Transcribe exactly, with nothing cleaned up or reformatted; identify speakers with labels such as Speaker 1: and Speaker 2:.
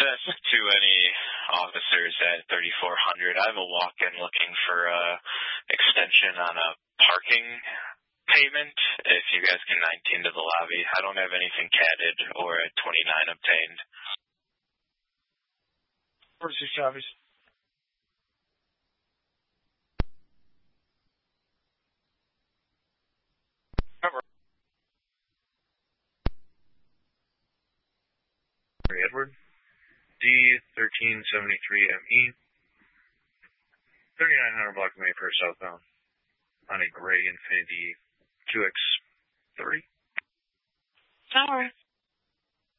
Speaker 1: access to any officers at thirty-four hundred. I have a walk-in looking for a extension on a parking payment. If you guys can nineteen to the lobby. I don't have anything catted or a twenty-nine obtained.
Speaker 2: forty-six copies. Cover.
Speaker 3: Edward, D thirteen seventy-three M E, thirty-nine hundred block of Mayfair southbound, on a gray Infiniti Q X thirty.
Speaker 4: Tower.